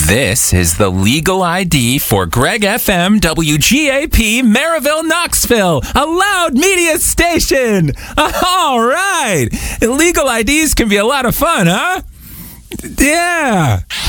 This is the legal ID for Greg FM WGAP Maryville, Knoxville, a loud media station. All right. Legal IDs can be a lot of fun, huh? Yeah.